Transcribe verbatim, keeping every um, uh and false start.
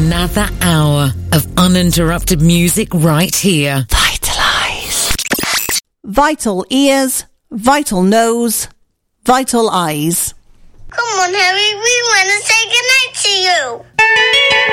another hour of uninterrupted music right here. Vitalise. Vital ears, vital nose, vital eyes. Come on, Harry, we want to say goodnight to you.